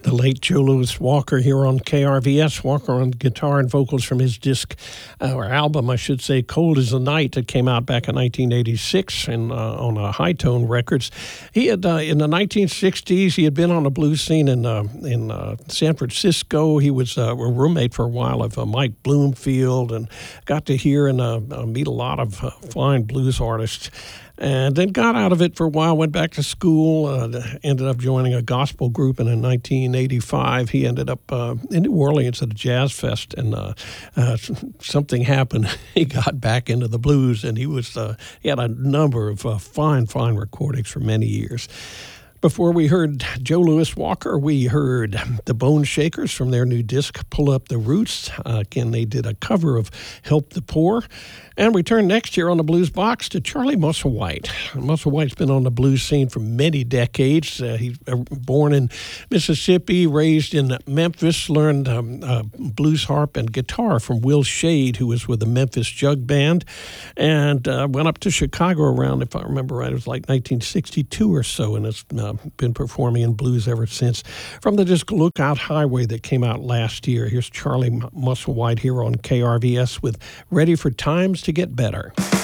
The late Joe Louis Walker here on KRVS. Walker on guitar and vocals from his disc, or album, I should say, Cold as the Night, that came out back in 1986 and on High Tone Records. He had, in the 1960s, he had been on the blues scene in San Francisco. He was a roommate for a while of Mike Bloomfield and got to hear and meet a lot of fine blues artists. And then got out of it for a while, went back to school, ended up joining a gospel group, and in 1985 he ended up in New Orleans at a jazz fest, and something happened. He got back into the blues, and he had a number of fine recordings for many years. Before we heard Joe Louis Walker, we heard the Bone Shakers from their new disc, Pull Up the Roots. Again, they did a cover of Help the Poor. And we turn next year on the Blues Box to Charlie Musselwhite. Musselwhite's been on the blues scene for many decades. He's born in Mississippi, raised in Memphis, learned blues harp and guitar from Will Shade, who was with the Memphis Jug Band, and went up to Chicago around, if I remember right, it was like 1962 or so, and has been performing in blues ever since. From the disc Lookout Highway that came out last year, here's Charlie Musselwhite here on KRVS with Ready for Times to Get Better.